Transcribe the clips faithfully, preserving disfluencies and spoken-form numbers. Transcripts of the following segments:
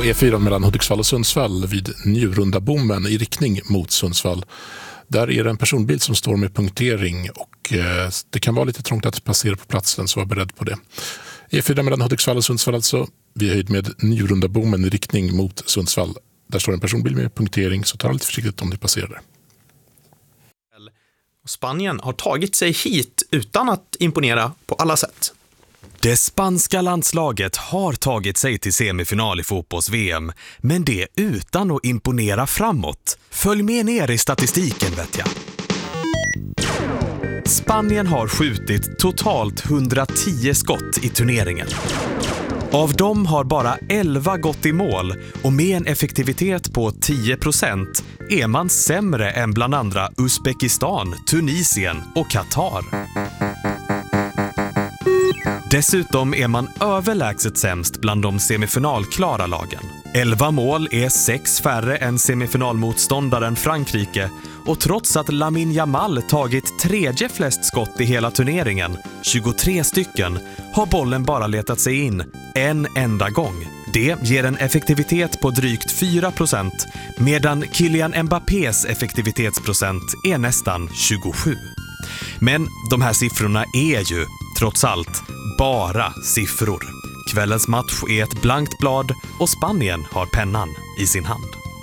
E fyra mellan Hudiksvall och Sundsvall vid Njurundabommen i riktning mot Sundsvall. Där är det en personbil som står med punktering och eh, det kan vara lite trångt att passera på platsen, så var beredd på det. E fyra mellan Hudiksvall och Sundsvall alltså, vid höjd med Njurundabommen i riktning mot Sundsvall. Där står en personbil med punktering, så ta lite försiktigt om det passerar där. Spanien har tagit sig hit utan att imponera på alla sätt. Det spanska landslaget har tagit sig till semifinal i fotbolls-V M, men det utan att imponera framåt. Följ med ner i statistiken, vet jag. Spanien har skjutit totalt hundratio skott i turneringen. Av dem har bara elva gått i mål, och med en effektivitet på tio procent är man sämre än bland andra Uzbekistan, Tunisien och Qatar. Dessutom är man överlägset sämst bland de semifinalklara lagen. elva mål är sex färre än semifinalmotståndaren Frankrike, och trots att Lamine Yamal tagit tredje flest skott i hela turneringen, tjugotre stycken, har bollen bara letat sig in en enda gång. Det ger en effektivitet på drygt fyra procent, medan Kylian Mbappés effektivitetsprocent är nästan tjugosju. Men de här siffrorna är ju, trots allt, bara siffror. Kvällens match är ett blankt blad och Spanien har pennan i sin hand.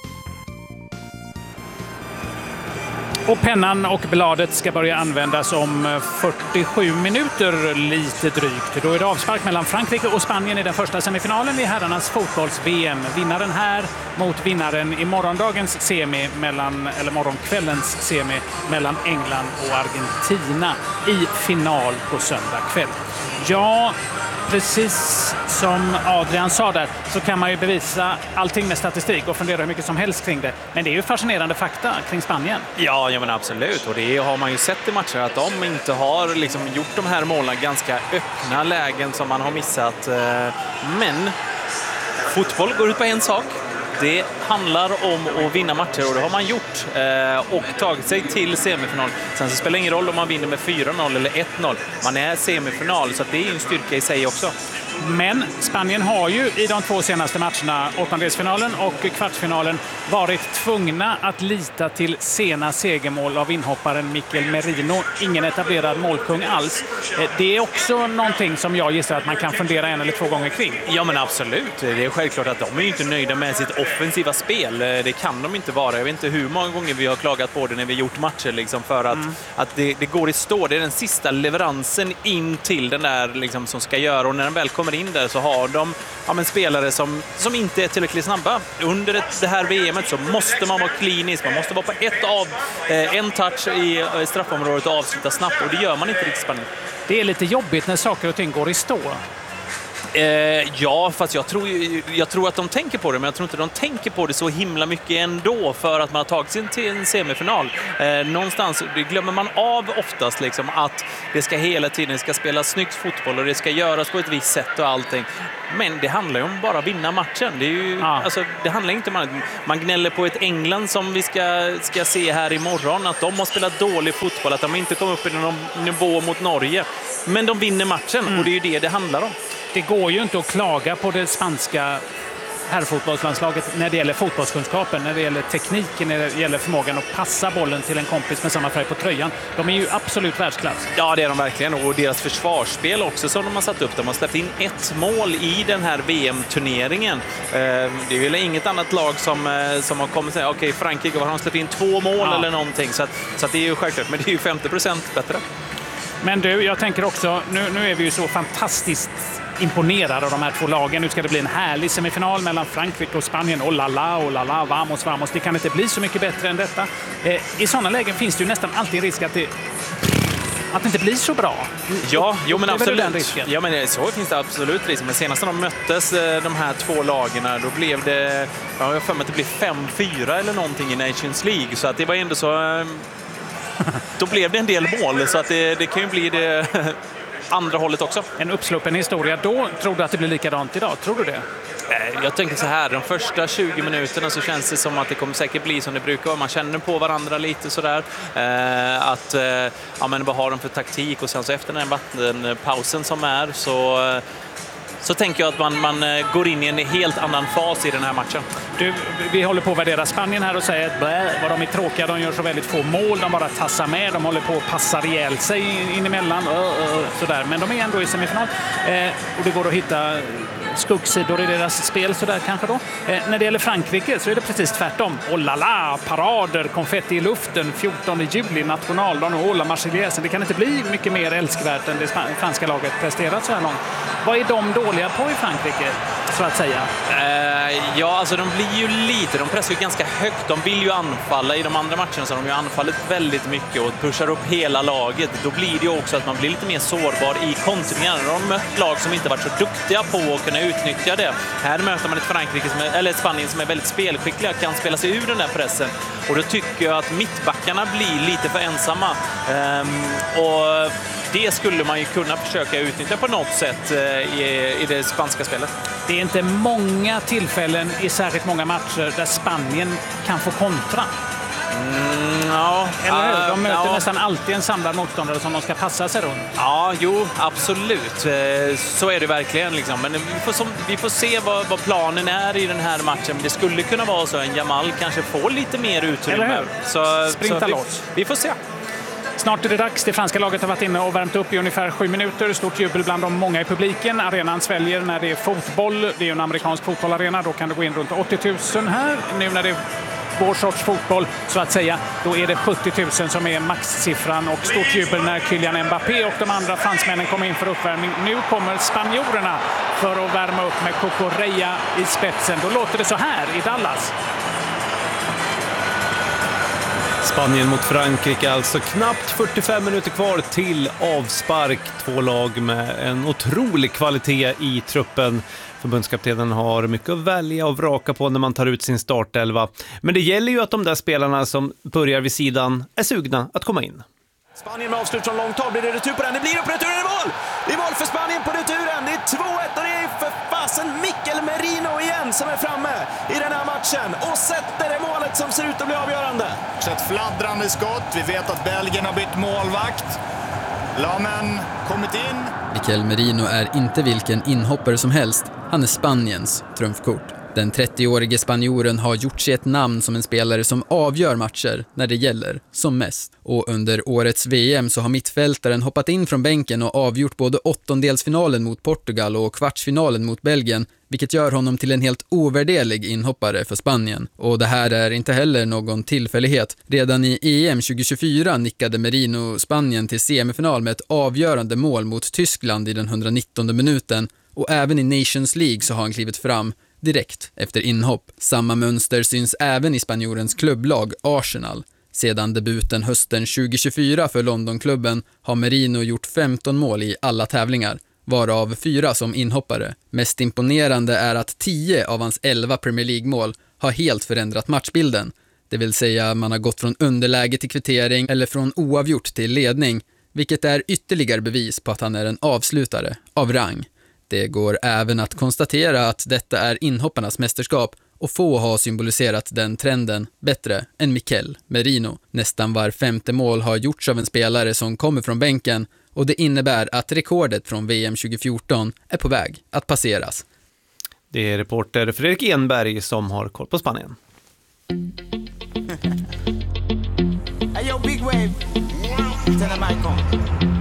Och pennan och bladet ska börja användas om fyrtiosju minuter lite drygt. Då är det avspark mellan Frankrike och Spanien i den första semifinalen i herrarnas fotbolls-V M. Vinnaren här mot vinnaren i morgondagens semi mellan, eller morgonkvällens semi mellan England och Argentina i final på söndag kväll. Ja, precis som Adrian sa där, så kan man ju bevisa allting med statistik och fundera hur mycket som helst kring det. Men det är ju fascinerande fakta kring Spanien. Ja, ja men absolut. Och det har man ju sett i matcher att de inte har liksom gjort de här målen, ganska öppna lägen som man har missat. Men fotboll går ut på en sak. Det handlar om att vinna matcher, och det har man gjort eh, och tagit sig till semifinal. Sen så spelar det ingen roll om man vinner med fyra noll eller ett noll. Man är semifinal, så att det är ju en styrka i sig också. Men Spanien har ju i de två senaste matcherna, åttondelsfinalen och kvartsfinalen, varit tvungna att lita till sena segermål av inhopparen Mikel Merino. Ingen etablerad målkung alls. Det är också någonting som jag gissar att man kan fundera en eller två gånger kring. Ja men absolut. Det är självklart att de är inte nöjda med sitt offensiva spel. Det kan de inte vara. Jag vet inte hur många gånger vi har klagat på det när vi gjort matcher liksom, för att, mm. att det, det går i stå. Det är den sista leveransen in till den där liksom, som ska göra, och när den väl kommer in där så har de ja, men spelare som, som inte är tillräckligt snabba. Under ett, det här V M:et så måste man vara klinisk, man måste vara på ett av, eh, en touch i eh, straffområdet och avsluta snabbt, och det gör man inte riktigt i Spanien. Det är lite jobbigt när saker och ting går i stå. Eh, ja, fast jag tror, jag tror att de tänker på det, men jag tror inte de tänker på det så himla mycket ändå, för att man har tagit sig till en semifinal. Eh, någonstans det glömmer man av oftast liksom, att det ska hela tiden ska spelas snyggt fotboll och det ska göras på ett visst sätt och allting. Men det handlar ju om bara att vinna matchen. Det, är ju, ah. alltså, det handlar inte om att man gnäller på ett England som vi ska, ska se här imorgon, att de har spelat dålig fotboll, att de inte kom upp i någon nivå mot Norge. Men de vinner matchen, mm. och det är ju det det handlar om. Det går ju inte att klaga på det spanska herrfotbollslandslaget när det gäller fotbollskunskapen, när det gäller tekniken, när det gäller förmågan att passa bollen till en kompis med samma färg på tröjan. De är ju absolut världsklass. Ja, det är de verkligen. Och deras försvarsspel också som de har satt upp. De har släppt in ett mål i den här V M-turneringen. Det är väl inget annat lag som, som har kommit och säga okej, Frankrike har de släppt in två mål ja. eller någonting. Så, att, så att det är ju självklart, men det är ju femtio procent bättre. Men du, jag tänker också, nu, nu är vi ju så fantastiskt imponerade av de här två lagen. Nu ska det bli en härlig semifinal mellan Frankrike och Spanien. Oh la la, oh la la, vamos, vamos. Det kan inte bli så mycket bättre än detta. Eh, I sådana lägen finns det ju nästan alltid en risk att det, att det inte blir så bra. Ja, jo, men absolut. Ja, men så finns det absolut risk. Men senast när de möttes, de här två lagen, då blev det, ja, jag för mig att det blev fem fyra eller någonting i Nations League. Så att det var ändå så... Då blev det en del mål, så att det, det kan ju bli det andra hållet också. En uppsluppen historia. Då tror du att det blir likadant idag? Tror du det? Jag tänker så här, de första tjugo minuterna så känns det som att det kommer säkert bli som det brukar vara. Man känner på varandra lite sådär. Eh, att, eh, ja men vad har de för taktik? Och sen så efter den vattenpausen som är så... så tänker jag att man, man går in i en helt annan fas i den här matchen. Du, vi håller på att värdera Spanien här och säger att blä, vad de är tråkiga, de gör så väldigt få mål, de bara tassar med, de håller på att passa ihjäl sig in emellan, uh, uh, sådär. Men de är ändå i semifinal eh, och det går att hitta skuggsidor i deras spel sådär kanske då. Eh, när det gäller Frankrike så är det precis tvärtom. Oh la la, parader, konfetti i luften, fjortonde juli, nationaldagen och la Marseillaise. Det kan inte bli mycket mer älskvärt än det franska laget presterat så här långt. Vad är de dåliga på i Frankrike, så att säga? Eh, ja, alltså de blir ju lite, de pressar ju ganska högt. De vill ju anfalla. I de andra matcherna så har de ju anfallit väldigt mycket och pushar upp hela laget. Då blir det ju också att man blir lite mer sårbar i kontringarna. De har mött lag som inte varit så duktiga på att kunna utnyttja det. Här möter man ett Frankrike som är, eller ett Spanien som är väldigt spelskickliga, kan spela sig ur den där pressen. Och då tycker jag att mittbackarna blir lite för ensamma. Ehm, och det skulle man ju kunna försöka utnyttja på något sätt i, i det spanska spelet. Det är inte många tillfällen i särskilt många matcher där Spanien kan få kontra. Mm, ja, Eller hur? De möter ja. nästan alltid en samlad motståndare som de ska passa sig runt. Ja, jo, absolut. Så är det verkligen. Liksom. Men vi får, som, vi får se vad, vad planen är i den här matchen. Det skulle kunna vara så att Jamal kanske får lite mer utrymme. Så, Sprinta så loss. Vi, vi får se. Snart är det dags. Det franska laget har varit inne och värmt upp i ungefär sju minuter. Stort jubel bland de många i publiken. Arenan sväljer när det är fotboll. Det är ju en amerikansk fotbollarena. Då kan det gå in runt åttio tusen här. Nu när det är vår sorts fotboll, så att säga, då är det sjuttio tusen som är maxsiffran. Och stort jubel när Kylian Mbappé och de andra fransmännen kommer in för uppvärmning. Nu kommer spanjorerna för att värma upp med Cucurella i spetsen. Då låter det så här i Dallas. Spanien mot Frankrike, alltså knappt fyrtiofem minuter kvar till avspark. Två lag med en otrolig kvalitet i truppen. Förbundskaptenen har mycket att välja och vraka på när man tar ut sin startelva. Men det gäller ju att de där spelarna som börjar vid sidan är sugna att komma in. Spanien med avslut från långt håll. Blir det retur på den? Det blir upp returen i mål! Det är mål för Spanien på returen. Det är två ett och det är för fasen Mikel Merino igen som är framme i den här matchen och sätter det målet som ser ut att bli avgörande. Så ett fladdrande skott. Vi vet att Belgien har bytt målvakt. Lamen kommit in. Mikel Merino är inte vilken inhoppare som helst. Han är Spaniens trumfkort. Den trettioårige spanjoren har gjort sig ett namn som en spelare som avgör matcher när det gäller som mest. Och under årets V M så har mittfältaren hoppat in från bänken och avgjort både åttondelsfinalen mot Portugal och kvartsfinalen mot Belgien, vilket gör honom till en helt ovärderlig inhoppare för Spanien. Och det här är inte heller någon tillfällighet. Redan i E M tjugo tjugofyra nickade Merino Spanien till semifinal med ett avgörande mål mot Tyskland i den hundranittonde minuten. Och även i Nations League så har han klivit fram direkt efter inhopp. Samma mönster syns även i spanjorens klubblag Arsenal. Sedan debuten hösten tjugo tjugofyra för Londonklubben har Merino gjort femton mål i alla tävlingar, varav fyra som inhoppare. Mest imponerande är att tio av hans elva Premier League-mål har helt förändrat matchbilden. Det vill säga man har gått från underläge till kvittering eller från oavgjort till ledning, vilket är ytterligare bevis på att han är en avslutare av rang. Det går även att konstatera att detta är inhopparnas mästerskap och få har symboliserat den trenden bättre än Mikel Merino. Nästan var femte mål har gjorts av en spelare som kommer från bänken och det innebär att rekordet från V M tjugo fjorton är på väg att passeras. Det är reporter Fredrik Enberg som har koll på Spanien. Hey yo, big wave. Tell them I come.